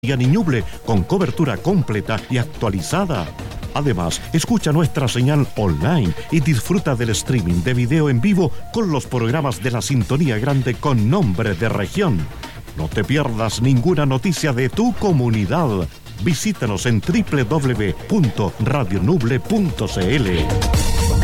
Ñuble, con cobertura completa y actualizada. Además, escucha nuestra señal online y disfruta del streaming de video en vivo con los programas de la Sintonía Grande con nombre de región. No te pierdas ninguna noticia de tu comunidad. Visítanos en www.radionuble.cl.